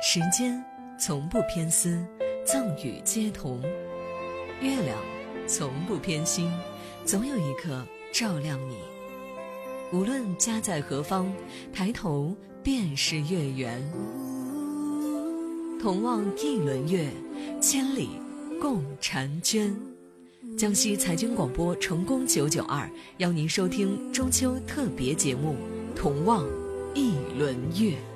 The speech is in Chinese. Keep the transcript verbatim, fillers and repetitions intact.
时间从不偏私，赠与皆同；月亮从不偏心，总有一颗照亮你。无论家在何方，抬头便是月圆。同望一轮月，千里共婵娟。江西财经广播成功九九二邀您收听中秋特别节目《同望一轮月》。